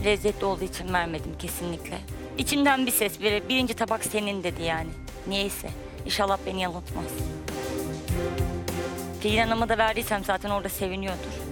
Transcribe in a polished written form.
lezzetli olduğu için vermedim kesinlikle. İçimden bir ses verir. Birinci tabak senin dedi yani. Niyeyse. İnşallah beni yanıltmaz. Figen Hanım'a da verdiysem zaten orada seviniyordur.